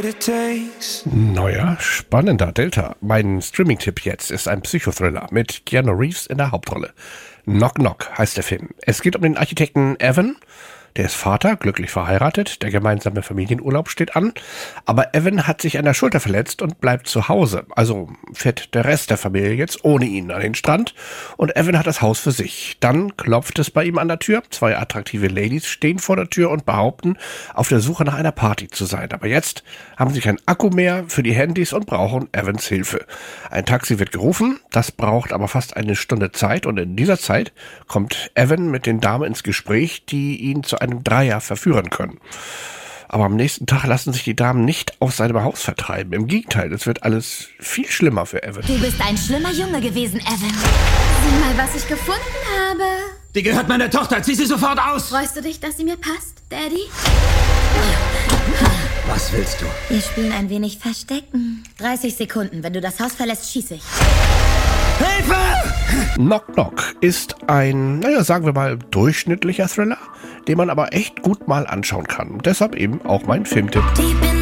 Neuer, spannender Delta. Mein Streaming-Tipp jetzt ist ein Psychothriller mit Keanu Reeves in der Hauptrolle. Knock Knock heißt der Film. Es geht um den Architekten Evan. Der ist Vater, glücklich verheiratet, der gemeinsame Familienurlaub steht an, aber Evan hat sich an der Schulter verletzt und bleibt zu Hause. Also fährt der Rest der Familie jetzt ohne ihn an den Strand und Evan hat das Haus für sich. Dann klopft es bei ihm an der Tür, 2 attraktive Ladies stehen vor der Tür und behaupten, auf der Suche nach einer Party zu sein. Aber jetzt haben sie keinen Akku mehr für die Handys und brauchen Evans Hilfe. Ein Taxi wird gerufen, das braucht aber fast eine Stunde Zeit und in dieser Zeit kommt Evan mit den Damen ins Gespräch, die ihn zu einem Dreier verführen können. Aber am nächsten Tag lassen sich die Damen nicht aus seinem Haus vertreiben. Im Gegenteil, es wird alles viel schlimmer für Evan. Du bist ein schlimmer Junge gewesen, Evan. Sieh mal, was ich gefunden habe. Die gehört meiner Tochter. Zieh sie sofort aus. Freust du dich, dass sie mir passt, Daddy? Was willst du? Wir spielen ein wenig Verstecken. 30 Sekunden. Wenn du das Haus verlässt, schieße ich. Hilfe! Knock Knock ist ein, sagen wir mal, durchschnittlicher Thriller, den man aber echt gut mal anschauen kann. Deshalb eben auch mein Filmtipp.